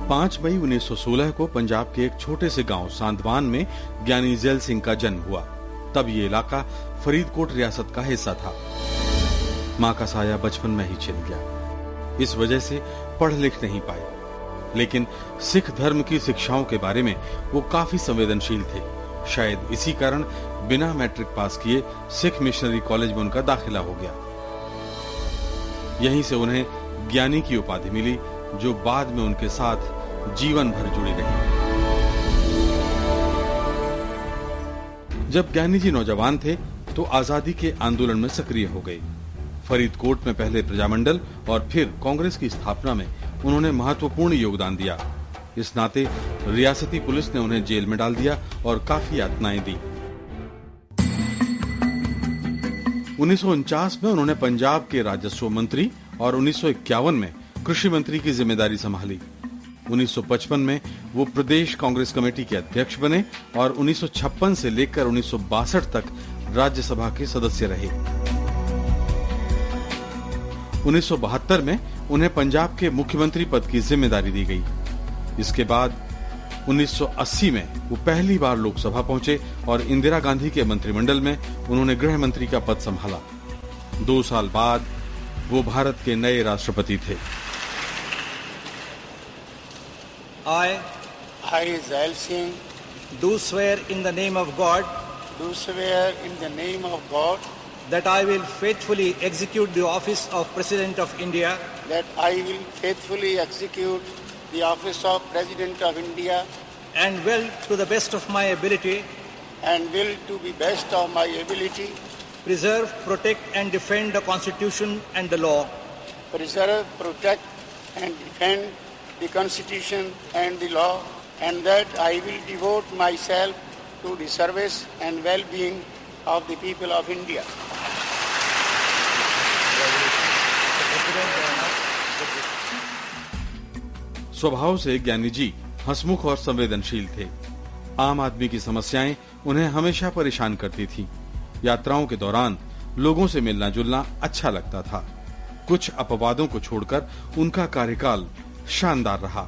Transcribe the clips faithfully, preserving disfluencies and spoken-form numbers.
पाँच मई उन्नीस सौ सोलह को पंजाब के एक छोटे से गांव सांदवान में ज्ञानी जैल सिंह का जन्म हुआ। तब ये इलाका फरीदकोट रियासत का हिस्सा था। मां का साया बचपन में ही छिन गया। इस वजह से पढ़ लिख नहीं पाए, लेकिन सिख धर्म की शिक्षाओं के बारे में वो काफी संवेदनशील थे। शायद इसी कारण बिना मैट्रिक पास किए सिख मिशनरी कॉलेज में उनका दाखिला हो गया। यहीं से उन्हें ज्ञानी की उपाधि मिली, जो बाद में उनके साथ जीवन भर जुड़ी रही। जब ज्ञानी जी नौजवान थे तो आजादी के आंदोलन में सक्रिय हो गए। फरीदकोट में पहले प्रजामंडल और फिर कांग्रेस की स्थापना में उन्होंने महत्वपूर्ण योगदान दिया। इस नाते रियासती पुलिस ने उन्हें जेल में डाल दिया और काफी यातनाएं दी। उन्नीस सौ उनचास में उन्होंने पंजाब के राजस्व मंत्री और उन्नीस सौ इक्यावन में कृषि मंत्री की जिम्मेदारी संभाली। उन्नीस सौ पचपन में वो प्रदेश कांग्रेस कमेटी के अध्यक्ष बने और उन्नीस सौ छप्पन से लेकर उन्नीस सौ बासठ तक राज्यसभा के सदस्य रहे। उन्नीस सौ बहत्तर में उन्हें पंजाब के मुख्यमंत्री पद की जिम्मेदारी दी गई। इसके बाद उन्नीस सौ अस्सी में वो पहली बार लोकसभा पहुंचे और इंदिरा गांधी के मंत्रिमंडल में उन्होंने गृह मंत्री का पद संभाला। दो साल बाद वो भारत के नए राष्ट्रपति थे। I, I, Zail Singh, do swear in the name of God do swear in the name of God that I will faithfully execute the office of President of India that I will faithfully execute the office of President of India and will, to the best of my ability, and will, to the best of my ability, preserve, protect and defend the Constitution and the law. preserve, protect and defend the Constitution and the law, and that I will devote myself to the service and well-being of the people of India. स्वभाव से ज्ञानी जी हंसमुख और संवेदनशील थे। आम आदमी की समस्याएं उन्हें हमेशा परेशान करती थीं। यात्राओं के दौरान लोगों से मिलना जुलना अच्छा लगता था। कुछ अपवादों को छोड़कर उनका कार्यकाल शानदार रहा।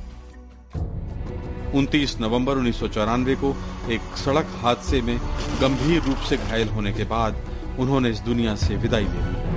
उनतीस नवंबर उन्नीस सौ चौरानवे को एक सड़क हादसे में गंभीर रूप से घायल होने के बाद उन्होंने इस दुनिया से विदाई ले ली।